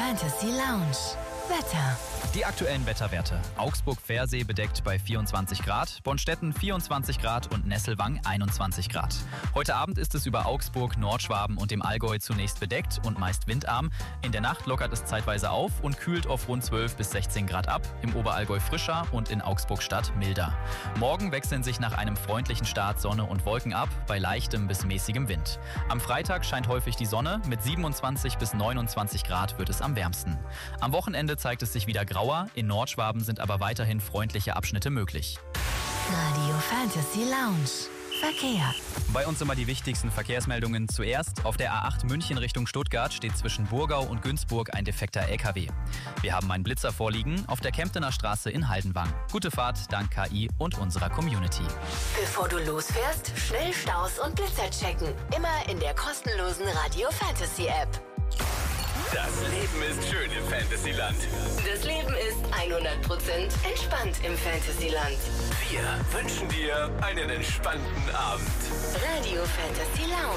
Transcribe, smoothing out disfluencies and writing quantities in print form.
Fantasy Lounge. Wetter. Die aktuellen Wetterwerte. Augsburg-Versee bedeckt bei 24 Grad, Bonstetten 24 Grad und Nesselwang 21 Grad. Heute Abend ist es über Augsburg, Nordschwaben und dem Allgäu zunächst bedeckt und meist windarm. In der Nacht lockert es zeitweise auf und kühlt auf rund 12 bis 16 Grad ab. Im Oberallgäu frischer und in Augsburg-Stadt milder. Morgen wechseln sich nach einem freundlichen Start Sonne und Wolken ab, bei leichtem bis mäßigem Wind. Am Freitag scheint häufig die Sonne, mit 27 bis 29 Grad wird es am wärmsten. Am Wochenende zeigt es sich wieder grauer, in Nordschwaben sind aber weiterhin freundliche Abschnitte möglich. Radio Fantasy Lounge. Verkehr. Bei uns immer die wichtigsten Verkehrsmeldungen. Zuerst auf der A8 München Richtung Stuttgart steht zwischen Burgau und Günzburg ein defekter LKW. Wir haben einen Blitzer vorliegen auf der Kemptener Straße in Haldenwang. Gute Fahrt dank KI und unserer Community. Bevor du losfährst, schnell Staus und Blitzer checken. Immer in der kostenlosen Radio Fantasy App. Das Leben ist schön im Fantasyland. Das Leben ist 100% entspannt im Fantasyland. Wir wünschen dir einen entspannten Abend. Radio Fantasy Lounge.